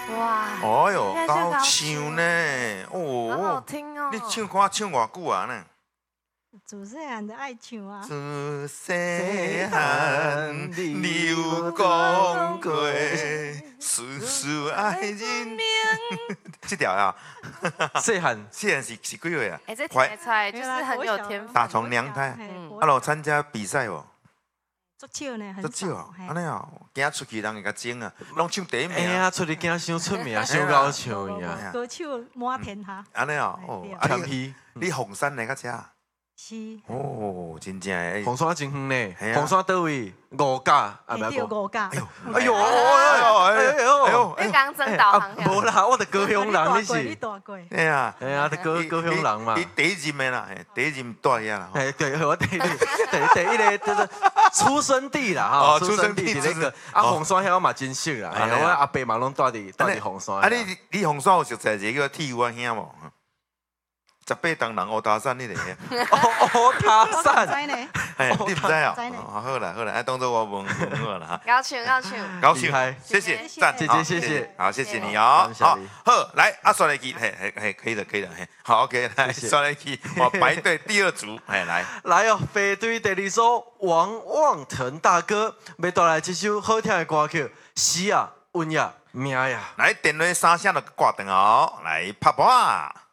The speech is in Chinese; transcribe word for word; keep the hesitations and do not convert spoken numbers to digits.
哇！ 哦哟，高唱呢，哦， 好好听哦。 你唱歌唱偌久啊呢？ 自细汉就爱唱啊。 自细汉你有讲过，事事爱认。这条呀， 细汉细汉是是几岁啊？ 哎，这听得出来就是很有天赋。 打从娘胎， 嗯， 啊，有参加比赛无？ 足少呢，很足少少。 安尼哦，行出去人会甲争啊，拢唱第一哎名。 呀，出去惊伤出名，伤高唱呀。 歌手满天下。 安尼哦，哦， 啊你你你红山来到遮？ 是。 哦，真正诶。 红山真远呢，红山倒位？五架啊， 不要五架。 哎呦，哎呦，哎呦，哎呦， 你刚真导航无啦，我的高雄人你是。 你大过。 哎呀， 哎呀，高高雄人嘛。 你第一任的啦，第一任大遐啦。 哎，对，我第一第第一个就是出生地啦，哈，出生地那个啊，红山遐我嘛真熟啦，哎呀，我阿伯嘛拢住伫住伫红山。 啊，你你红山有熟悉一个叫铁湾兄无？十八当人乌塔山，你哋？ 乌塔山， 哎，你唔知啊？ 知呢。 好啦好啦，哎，当做我问问我啦哈。 高兴高兴， 高兴，谢谢，赞， 姐姐谢谢， 好，谢谢你哦。好，好，来，啊，刷来去，嘿，嘿，嘿，可以的，可以的，嘿，好 ，OK， 来，刷来去，我排队第二组，哎，来， 来哦，排队第二组，王望腾大哥要带来这首好听的歌曲，死啊，运呀，命呀， 来，电话三声就挂断哦，来，拍拍。